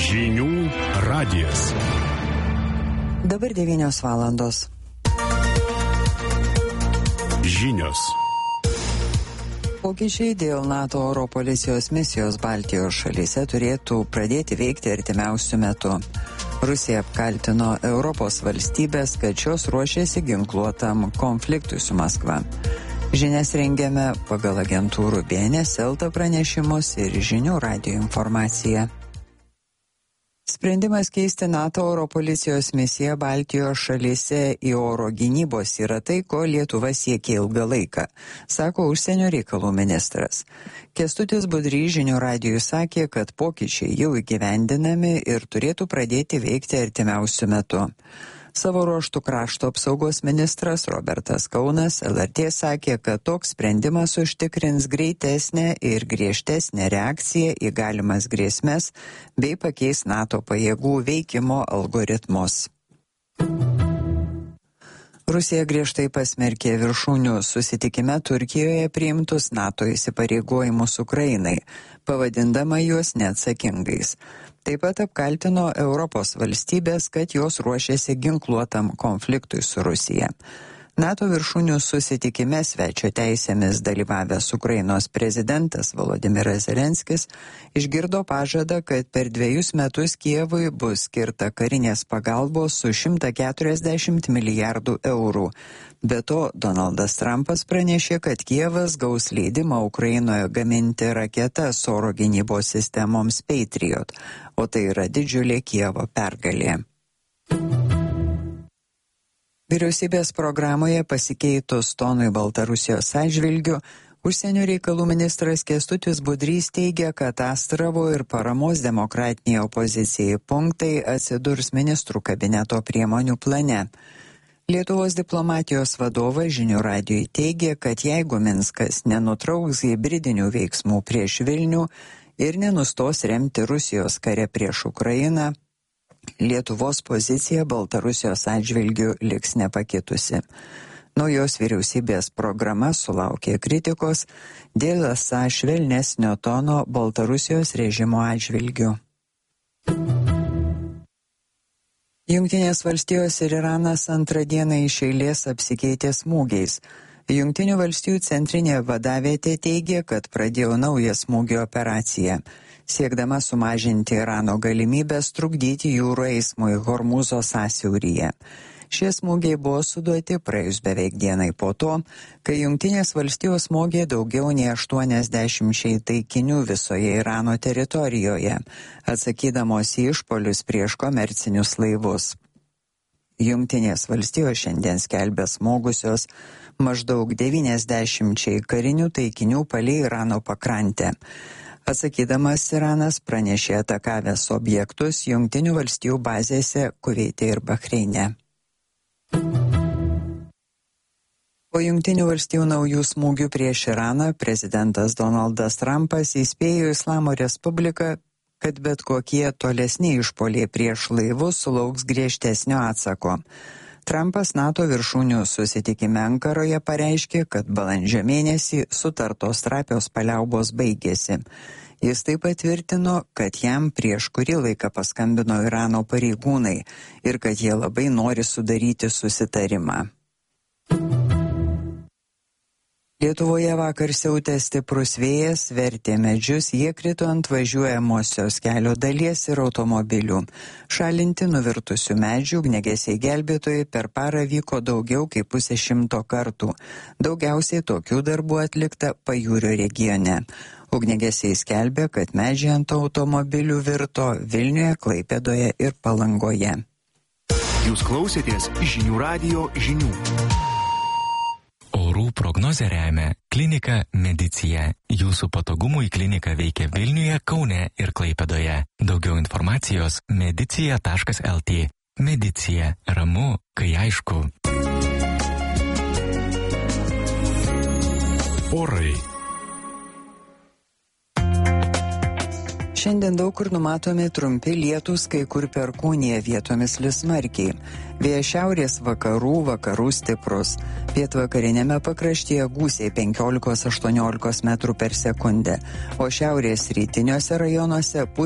Žinių radijas. Dabar 9 valandos. Žinios. Pokyčiai dėl NATO oro policijos misijos Baltijos šalyse turėtų pradėti veikti artimiausiu metu. Rusija apkaltino Europos valstybės, kad šios ruošiasi ginkluotam konfliktui su Maskva. Žinias rengiame pagal agentūrų BNS, Elta pranešimus ir Žinių radijo informaciją. Sprendimas keisti NATO oro policijos misiją Baltijos šalyse į oro gynybos yra tai, ko Lietuva siekia ilgą laiką, sako užsienio reikalų ministras. Kęstutis Budrys Žinių radijui sakė, kad pokyčiai jau įgyvendinami ir turėtų pradėti veikti artimiausiu metu. Savo ruožtų krašto apsaugos ministras Robertas Kaunas LRT sakė, kad toks sprendimas užtikrins greitesnę ir griežtesnę reakciją į galimas grėsmes bei pakeis NATO pajėgų veikimo algoritmus. Rusija griežtai pasmerkė viršūnių susitikime Turkijoje priimtus NATO įsipareigojimus Ukrainai, pavadindama juos neatsakingais. Taip pat apkaltino Europos valstybės, kad jos ruošiasi ginkluotam konfliktui su Rusija. NATO viršūnių susitikime svečio teisėmis dalyvavęs Ukrainos prezidentas Volodymyras Zelenskis išgirdo pažadą, kad per 2 metus Kijevui bus skirta karinės pagalbos su 140 milijardų eurų. Be to, Donaldas Trumpas pranešė, kad Kijevas gaus leidimą Ukrainoje gaminti raketas oro gynybos sistemoms Patriot, o tai yra didžiulė Kijevo pergalė. Vyriausybės programoje pasikeitus tonui Baltarusijos atžvilgiu, užsienio reikalų ministras Kęstutis Budrys teigia, kad Astravo ir paramos demokratiniai opozicijai punktai atsidurs ministrų kabineto priemonių plane. Lietuvos diplomatijos vadovas Žinių radijui teigia, kad jeigu Minskas nenutrauks hibridinių veiksmų prieš Vilnių ir nenustos remti Rusijos kare prieš Ukrainą, Lietuvos pozicija Baltarusijos atžvilgiu liks nepakitusi. Naujos vyriausybės programa sulaukė kritikos dėl esą švelnesnio tono Baltarusijos režimo atžvilgiu. Jungtinės valstijos ir Iranas antrą dieną iš eilės apsikeitė smūgiais. Jungtinių valstijų centrinė vadavietė teigia, kad pradėjo naują smūgio operaciją, siekdama sumažinti Irano galimybės trukdyti jūrų eismui Hormūzo sąsiauryje. Šie smūgiai buvo suduoti praėjus beveik dienai po to, kai Jungtinės valstijos smogė daugiau nei 80 taikinių visoje Irano teritorijoje, atsakydamos į išpolius prieš komercinius laivus. Jungtinės valstijos šiandien skelbia smogusios maždaug 90 karinių taikinių palei Irano pakrantę. Atsakydamas, Iranas pranešė atakavęs objektus Jungtinių valstijų bazėse Kuveite ir Bahreine. Po Jungtinių valstijų naujų smūgių prieš Iraną prezidentas Donaldas Trumpas įspėjo Islamo Respubliką, kad bet kokie tolesni išpuoliai prieš laivus sulauks griežtesnio atsako. Trumpas NATO viršūnių susitikime Ankaroje pareiškė, kad balandžio mėnesį sutartos trapios paliaubos baigėsi. Jis taip patvirtino, kad jam prieš kurį laiką paskambino Irano pareigūnai ir kad jie labai nori sudaryti susitarimą. Lietuvoje vakar siautė stiprus vėjas, vertė medžius, jie krito ant važiuojamosios kelio dalies ir automobilių. Šalinti nuvirtusių medžių ugniagesiai gelbėtojai per parą vyko daugiau kaip 100 kartų. Daugiausiai tokių darbų atlikta Pajūrio regione. Ugniagesiai skelbė, kad medžiai ant automobilių virto Vilniuje, Klaipėdoje ir Palangoje. Jūs klausėtės Žinių radijo žinių. Orų prognozę remia Klinika Medicija. Jūsų patogumui klinika veikia Vilniuje, Kaune ir Klaipėdoje. Daugiau informacijos medicija.lt. Medicija. Ramu, kai aišku. Orai. Šiandien daug kur numatomi trumpi lietūs, kai kur perkūnija, vietomis lis smarkiai. Vėjas šiaurės vakarų stiprus. Pietvakarinėme pakraštyje gūsiai 15-18 metrų per sekundę, o šiaurės rytiniuose rajonuose